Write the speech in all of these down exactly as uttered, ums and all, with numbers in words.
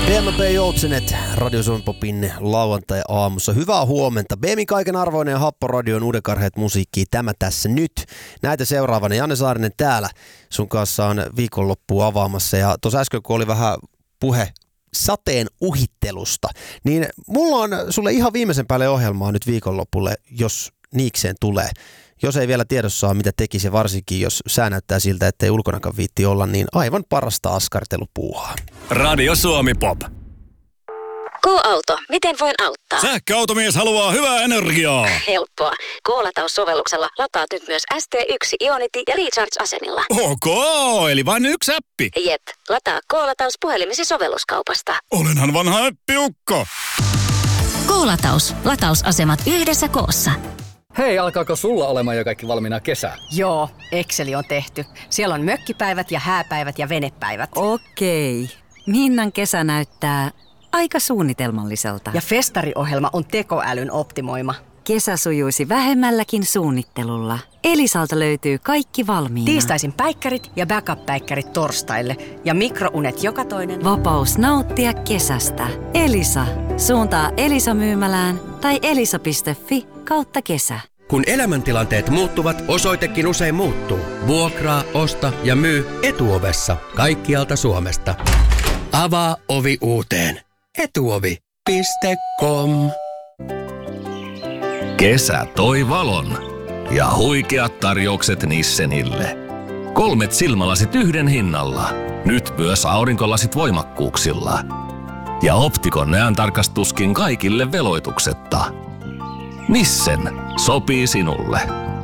B M P Joutsenet, Radio Suomi Popin lauantai-aamussa. Hyvää huomenta. B M I:n kaiken arvoinen ja Happoradion uudenkarheet musiikkia. Tämä tässä nyt. Näitä seuraavana. Janne Saarinen täällä. Sun kanssa on viikonloppu avaamassa. Ja tuossa äsken, kun oli vähän puhe sateen uhittelusta, niin mulla on sulle ihan viimeisen päälle ohjelmaa nyt viikonlopulle, jos niikseen tulee. Jos ei vielä tiedossa ole, mitä tekisi, varsinkin jos sää näyttää siltä, ettei ulkonakaan viitti olla, niin aivan parasta askartelupuuhaa. Radio Suomi Pop. K-auto, miten voin auttaa? Sähköautomies haluaa hyvää energiaa. Helppoa. K-lataussovelluksella lataat nyt myös S T yksi Ionity ja Recharge-asenilla. Ok, eli vain yksi appi. Jep, lataa K-lataus puhelimesi sovelluskaupasta. Olenhan vanha appiukko. K-lataus. Latausasemat yhdessä koossa. Hei, alkaako sulla olemaan jo kaikki valmiina kesää? Joo, Exceli on tehty. Siellä on mökkipäivät ja hääpäivät ja venepäivät. Okei. Minnan kesä näyttää aika suunnitelmalliselta. Ja festariohjelma on tekoälyn optimoima. Kesä sujuisi vähemmälläkin suunnittelulla. Elisalta löytyy kaikki valmiina. Tiistaisin päikkärit ja backup-päikkärit torstaille. Ja mikrounet joka toinen. Vapaus nauttia kesästä. Elisa. Suuntaa Elisa-myymälään tai elisa piste fi kautta kesä. Kun elämäntilanteet muuttuvat, osoitekin usein muuttuu. Vuokraa, osta ja myy Etuovessa kaikkialta Suomesta. Avaa ovi uuteen. etuovi piste com. Kesä toi valon ja huikeat tarjoukset Nissenille. Kolmet silmälasit yhden hinnalla. Nyt myös aurinkolasit voimakkuuksilla. Ja Optikon näöntarkastuskin kaikille veloituksetta. Nissen sopii sinulle.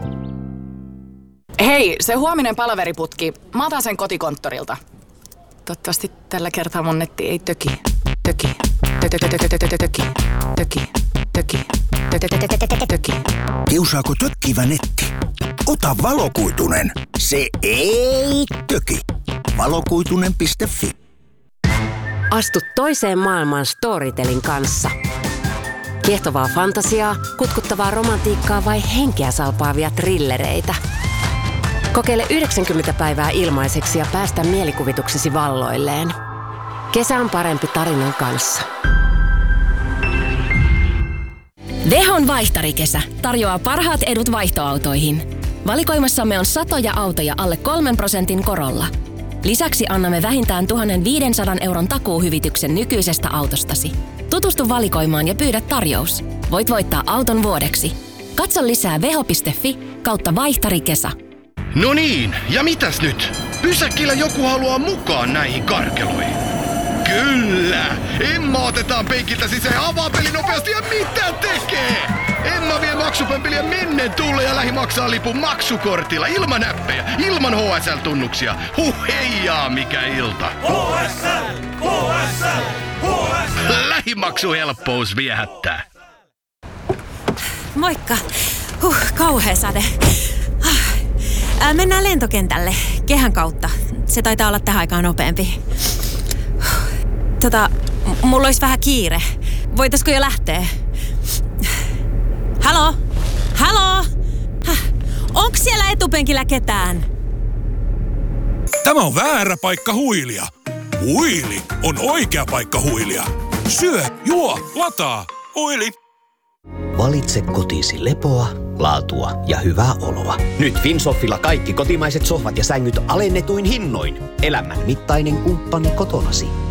Hei, se huominen palaveriputki. Mä otan sen kotikonttorilta. Toivottavasti tällä kertaa mun netti ei töki. Töki. Töki. Töki. Töki. Töki. Töki. Kiusaako tökkivä netti? Ota valokuitunen. Se ei töki. valokuitunen piste fi. Astu toiseen maailmaan Storytelin kanssa. Kiehtovaa fantasiaa, kutkuttavaa romantiikkaa vai henkeä salpaavia trillereitä. Kokeile yhdeksänkymmentä päivää ilmaiseksi ja päästä mielikuvituksesi valloilleen. Kesä on parempi tarinan kanssa. Dehon vaihtarikesä tarjoaa parhaat edut vaihtoautoihin. Valikoimassamme on satoja autoja alle kolmen prosentin korolla. Lisäksi annamme vähintään tuhatviisisataa euron takuuhyvityksen nykyisestä autostasi. Tutustu valikoimaan ja pyydä tarjous. Voit voittaa auton vuodeksi. Katso lisää veho piste fi kautta vaihtarikesä. No niin, ja mitäs nyt? Pysäkillä joku haluaa mukaan näihin karkeloihin. Kyllä! Emma otetaan penkiltä sisään, avaa peli nopeasti ja mitä tekee? Emma vie maksupömpeliä mennen tulle ja lähi maksaa lipun maksukortilla ilman näppejä, ilman H S L-tunnuksia. Huh heijaa, mikä ilta! H S L! H S L! H S L! Lähimaksuhelppous viehättää. Moikka! Huh, kauhea sade. Äh, mennään lentokentälle kehän kautta. Se taitaa olla tähän aikaan nopeampi. Tota, m- mulla olisi vähän kiire. Voitaisko jo lähteä? Halo? Halo? Häh? Onks siellä etupenkillä ketään? Tämä on väärä paikka huilia. Huili on oikea paikka huilia. Syö, juo, lataa. Huili. Valitse kotiisi lepoa, laatua ja hyvää oloa. Nyt Finsoffilla kaikki kotimaiset sohvat ja sängyt alennetuin hinnoin. Elämän mittainen kumppani kotonasi.